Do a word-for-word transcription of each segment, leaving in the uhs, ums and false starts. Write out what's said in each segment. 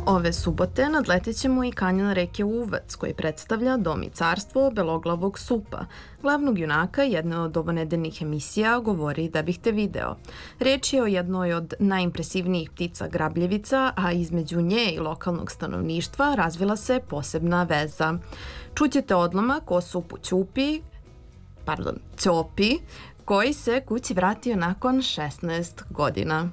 Ove subote nadletećemo i kanjon reke Uvac, koji predstavlja dom i carstvo beloglavog supa. Glavnog junaka jedne od ovonedeljnih emisija Govori da bih te video. Reč je o jednoj od najimpresivnijih ptica grabljevica, a između nje i lokalnog stanovništva razvila se posebna veza. Čućete odlomak o supu Ćupi, pardon, Ćopi, koji se kući vratio nakon šesnaest godina.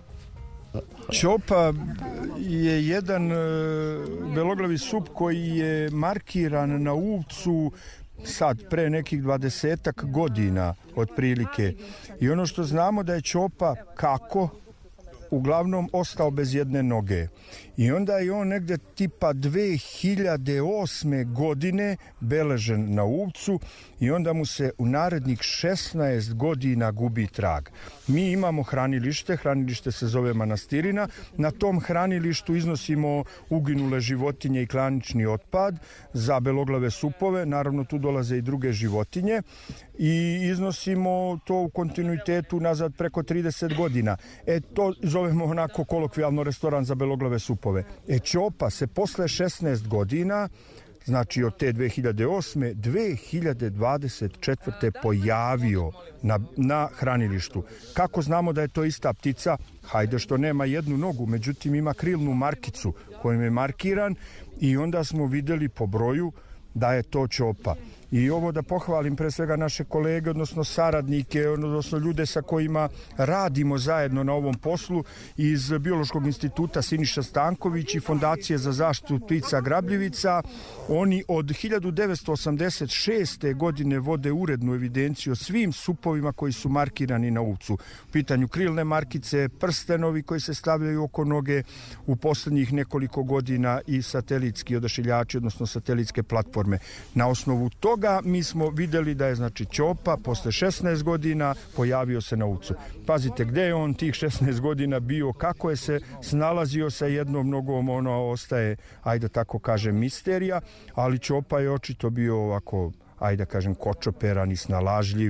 Ćopa je jedan beloglavi sup koji je markiran na Uvcu sad pre nekih dvadesetak godina otprilike. I ono što znamo da je Ćopa kako uglavnom ostao bez jedne noge. I onda je on negde tipa dve hiljade osme godine beležen na Uvcu i onda mu se u narednih šesnaest godina gubi trag. Mi imamo hranilište, hranilište se zove Manastirina, na tom hranilištu iznosimo uginule životinje i klanični otpad za beloglave supove, naravno tu dolaze i druge životinje i iznosimo to u kontinuitetu nazad preko trideset godina. E to zovemo onako kolokvijalno restoran za beloglave supove. E Ćopa se posle šesnaest godina, znači od te dve hiljade osme. dve hiljade dvadeset četvrte pojavio na, na hranilištu. Kako znamo da je to ista ptica? Hajde što nema jednu nogu, međutim ima krilnu markicu kojim je markiran i onda smo videli po broju da je to Ćopa. I ovo da pohvalim pre svega naše kolege, odnosno saradnike, odnosno ljude sa kojima radimo zajedno na ovom poslu iz Biološkog instituta Siniša Stanković i Fondacije za zaštitu ptica grabljivica. Oni od hiljadu devetsto osamdeset šeste. godine vode urednu evidenciju o svim supovima koji su markirani na Uvcu. U pitanju krilne markice, prstenovi koji se stavljaju oko noge u poslednjih nekoliko godina i satelitski odašiljači, odnosno satelitske platforme. Na osnovu toga mi smo videli da je znači Ćopa posle šesnaest godina pojavio se na Uvcu. Pazite gde je on tih šesnaest godina bio, kako je se snalazio sa jednom nogom, ono ostaje, ajde tako kažem, misterija, ali Ćopa je očito bio ovako, ajde kažem, kočoperan i snalažljiv.